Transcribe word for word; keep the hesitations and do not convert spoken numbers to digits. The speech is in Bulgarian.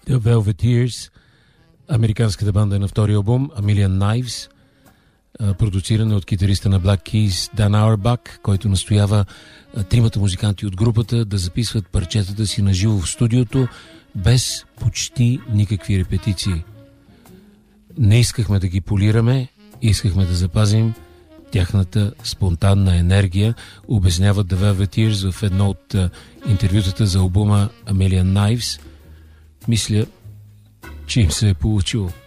The Velveteers, американската банда е на втори албум, A Million Knives, продуцирана от китариста на Black Keys Дан Ауербах, който настоява тримата музиканти от групата да записват парчетата си наживо в студиото, без почти никакви репетиции. Не искахме да ги полираме, искахме да запазим тяхната спонтанна енергия, обясняват The Velveteers в едно от интервютата за албума A Million Knives. Мисля, че им се е получило.